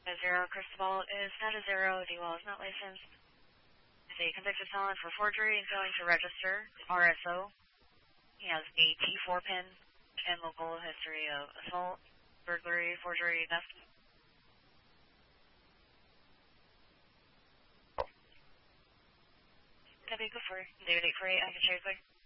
0, Cristobal is not a 0, DWAL is not licensed. Is a convicted felon for forgery and failing to register, RSO. He has a T4 pin and local history of assault, burglary, forgery, theft. That'd be good for you. David 848, I can show you quick.